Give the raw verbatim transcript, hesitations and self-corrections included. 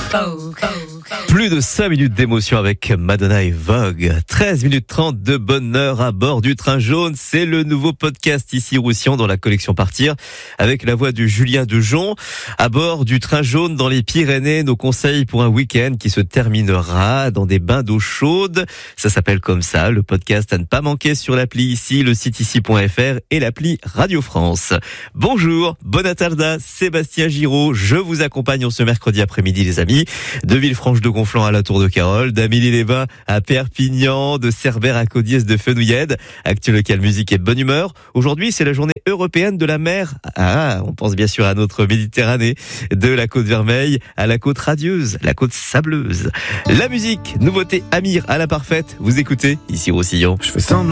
Plus de cinq minutes d'émotion avec Madonna et Vogue. treize minutes trente de bonheur à bord du train jaune. C'est le nouveau podcast ici Roussillon dans la collection Partir avec la voix de Julien Dejon. À bord du train jaune dans les Pyrénées, nos conseils pour un week-end qui se terminera dans des bains d'eau chaude. Ça s'appelle comme ça, le podcast à ne pas manquer sur l'appli ici, le site ici point f r et l'appli Radio France. Bonjour, bonne tarda, Sébastien Giraud. Je vous accompagne en ce mercredi après-midi les amis. De Villefranche de Gonflant à la Tour de Carole, d'Amélie-les-Bains à Perpignan, de Cerbère à Caudiès de Fenouillède. Actu local musique et bonne humeur. Aujourd'hui, c'est la journée européenne de la mer. Ah, on pense bien sûr à notre Méditerranée, de la côte vermeille à la côte radieuse, la côte sableuse. La musique, nouveauté Amir à la parfaite. Vous écoutez ici Roussillon. Je fais semblant